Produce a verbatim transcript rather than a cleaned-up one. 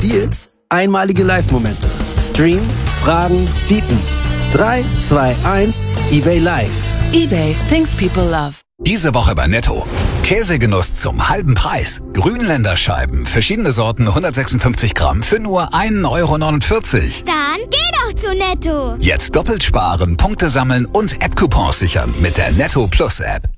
Deals, einmalige Live-Momente. Stream, Fragen, bieten. drei, zwei, eins, eBay Live. eBay, things people love. Diese Woche bei Netto. Käsegenuss zum halben Preis. Grünländerscheiben, verschiedene Sorten, hundertsechsundfünfzig Gramm für nur ein Euro neunundvierzig. Dann geh doch zu Netto. Jetzt doppelt sparen, Punkte sammeln und App-Coupons sichern mit der Netto Plus App.